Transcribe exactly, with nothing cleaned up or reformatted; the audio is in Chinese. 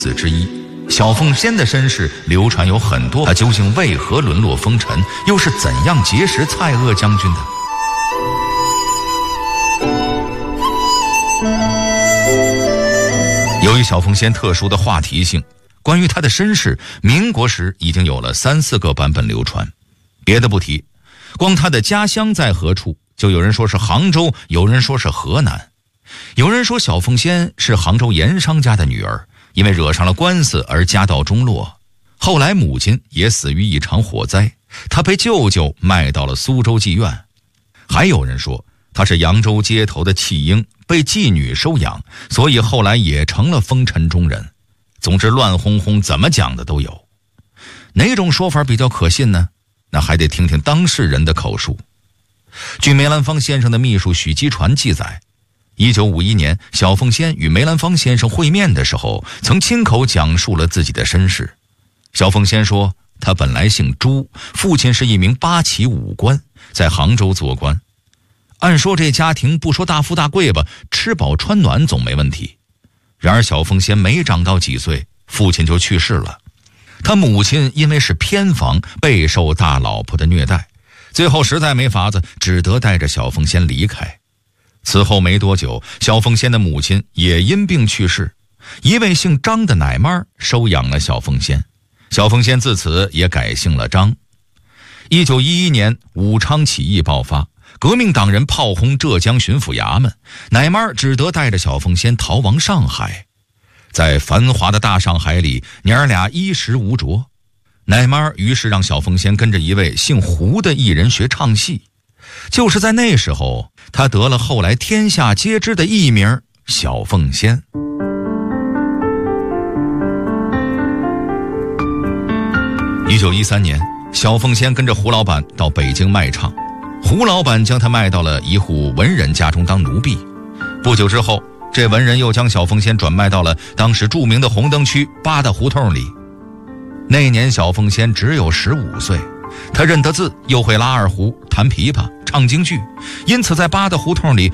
子之一。小凤仙的身世流传有很多，她究竟为何沦落风尘，又是怎样结识蔡锷将军的？由于小凤仙特殊的话题性，关于她的身世，民国时已经有了三四个版本流传。别的不提，光她的家乡在何处，就有人说是杭州，有人说是河南。有人说小凤仙是杭州盐商家的女儿，因为惹上了官司而家道中落，后来母亲也死于一场火灾，她被舅舅卖到了苏州妓院。还有人说她是扬州街头的弃婴，被妓女收养，所以后来也成了风尘中人。总之乱哄哄，怎么讲的都有。哪种说法比较可信呢？那还得听听当事人的口述。据梅兰芳先生的秘书许基传记载，一九五一年，小凤仙与梅兰芳先生会面的时候，曾亲口讲述了自己的身世。小凤仙说，她本来姓朱，父亲是一名八旗武官，在杭州做官。按说这家庭不说大富大贵吧，吃饱穿暖总没问题。然而小凤仙没长到几岁，父亲就去世了。她母亲因为是偏房，备受大老婆的虐待，最后实在没法子，只得带着小凤仙离开。此后没多久，小凤仙的母亲也因病去世，一位姓张的奶妈收养了小凤仙，小凤仙自此也改姓了张。一九一一年，武昌起义爆发，革命党人炮轰浙江巡抚衙门，奶妈只得带着小凤仙逃往上海。在繁华的大上海里，娘儿俩衣食无着，奶妈于是让小凤仙跟着一位姓胡的艺人学唱戏。就是在那时候，她得了后来天下皆知的艺名小凤仙。一九一三年，小凤仙跟着胡老板到北京卖唱，胡老板将她卖到了一户文人家中当奴婢。不久之后，这文人又将小凤仙转卖到了当时著名的红灯区八大胡同里。那年小凤仙只有十五岁，她认得字，又会拉二胡、弹琵琶、唱京剧，因此在八大胡同里